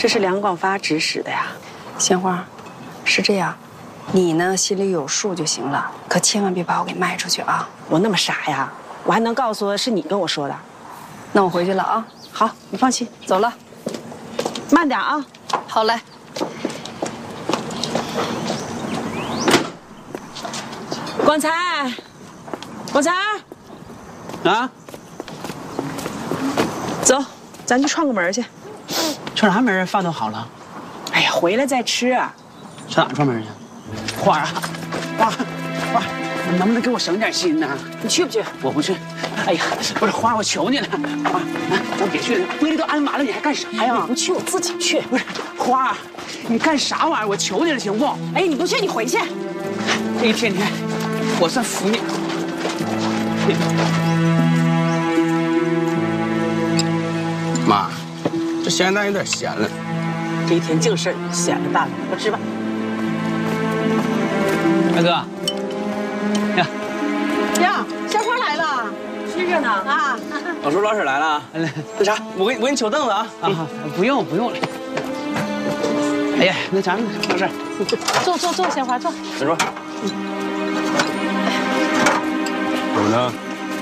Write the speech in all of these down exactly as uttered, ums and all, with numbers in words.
这是梁广发指使的呀。 鲜花，是这样，你呢心里有数就行了，可千万别把我给卖出去啊！ 我那么傻呀？我还能告诉我是你跟我说的？ 那我回去了啊。 好，你放心， 走了， 慢点啊。 好嘞。 广才，广才， 啊， 走，咱去串个门去。 串啥门？饭都好了。 哎呀，回来再吃啊。 上哪串门去？花儿啊，花儿，花儿，你能不能给我省点心呢？ 你去不去？ 我不去。哎呀，不是花儿，我求你了，花儿，咱别去了，玻璃都安完了，你还干啥呀？ 你不去，我自己去。 不是，花儿，你干啥玩意儿？我求你了，行不？ 哎，你不去，你回去。 这一天天，我算服你了。妈，这咸蛋有点咸了。 这一天净事儿，闲了蛋了，快吃吧。 大哥，呀， 呀，鲜花来了，吃着呢啊。 老叔老婶来了，那啥，我给我给你取凳子啊。啊，不用不用了。哎呀，那啥，老婶， 坐坐坐，鲜花坐。 请说。 怎么的？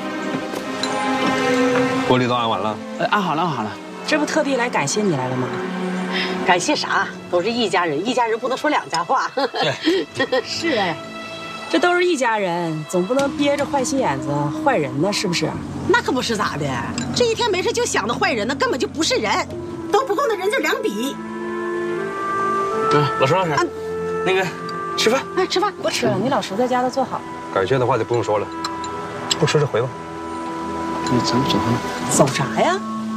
玻璃都安完了？ 呃，安好了，安好了。 这不特地来感谢你来了吗？ 感谢啥？都是一家人，一家人不能说两家话。 对， 是哎，这都是一家人，总不能憋着坏心眼子坏人呢，是不是？ 那可不是咋的，这一天没事就想着坏人，那根本就不是人，都不够那人字两笔。 嗯，老叔老婶，那个吃饭。 哎，吃饭不吃了，你老叔在家都做好了。 感谢的话就不用说了，不吃就回吧。 你怎么走呢？ 走啥呀？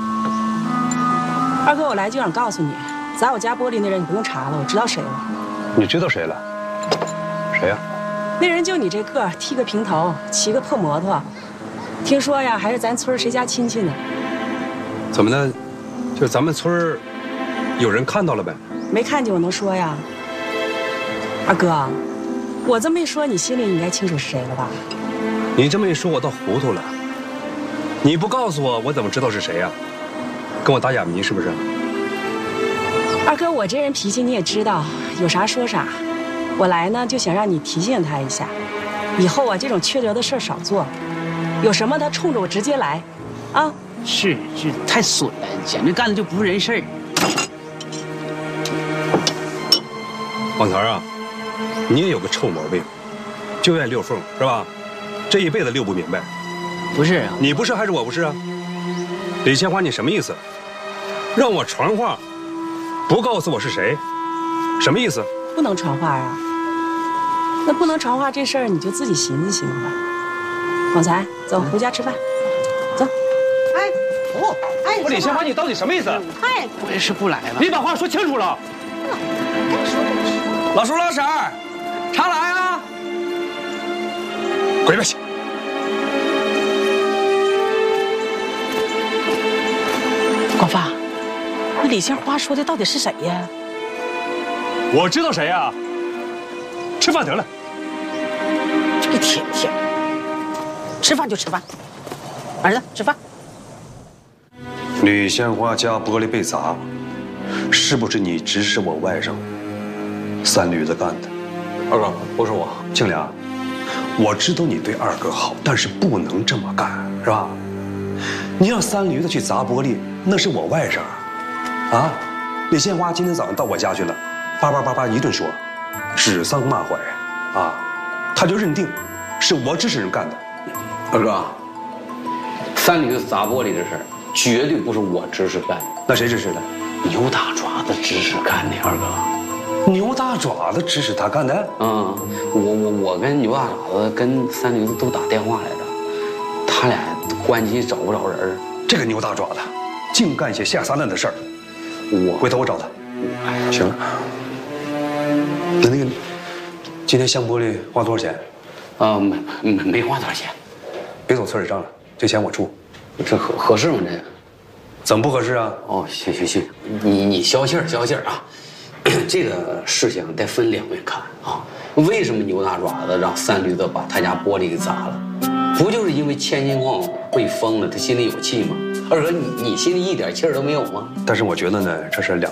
二哥，我来就想告诉你，砸我家玻璃那人你不用查了，我知道谁了。 你知道谁了？谁呀？ 那人就你这个，剃个平头，骑个破摩托，听说呀还是咱村谁家亲戚呢。 怎么的？就咱们村有人看到了呗？ 没看见我能说呀？二哥，我这么一说，你心里应该清楚是谁了吧？ 你这么一说，我倒糊涂了。你不告诉我，我怎么知道是谁呀？跟我打哑谜是不是？ 二哥，我这人脾气你也知道，有啥说啥。我来呢就想让你提醒他一下，以后啊这种缺德的事儿少做，有什么他冲着我直接来，啊。 是，这太损了，简直干的就不是人事儿。 广才啊，你也有个臭毛病，就愿意溜缝是吧？这一辈子溜不明白。 不是啊， 你不是还是我不是啊？李千花，你什么意思？让我传话，不告诉我是谁，什么意思？ 不能传话啊。那不能传话这事儿，你就自己寻思寻思吧。广才，走，回家吃饭。走。 哎，哦，哎， 我李千花，你到底什么意思？ 哎， 我也是不来了。 你把话说清楚了。 该说就说。 老叔老婶儿，茶来啊！ 滚出去！ 广发，那李杏花说的到底是谁呀？ 我知道谁呀、啊？吃饭得了。 这个天天，吃饭就吃饭，儿子吃饭。 李鲜花家玻璃被砸，是不是你指使我外甥三驴子干的？ 二哥，不是我。 庆良，我知道你对二哥好，但是不能这么干，是吧？你让三驴子去砸玻璃，那是我外甥啊！李鲜花今天早上到我家去了，叭叭叭叭一顿说，指桑骂槐啊，他就认定是我指使人干的。 二哥，三驴子砸玻璃的事儿，绝对不是我指使干的。 那谁指使的？ 牛大爪子指使干的，二哥。 牛大爪子指使他干的？ 嗯，我我我跟牛大爪子跟三驴子都打电话来着，他俩关系找不着人。 这个牛大爪子，净干些下三滥的事儿。 我回头我找他。行了。那那个，今天镶玻璃花多少钱？ 啊，没没没花多少钱。 别走村里账了，这钱我出。 这合合适吗？这怎么不合适啊？ 哦，行行行，你你消气儿消气儿啊。这个事情得分两面看啊。为什么牛大爪子让三驴子把他家玻璃给砸了？不就是因为千金矿被封了，他心里有气吗？二哥，你你心里一点气儿都没有吗？ 但是我觉得呢，这是两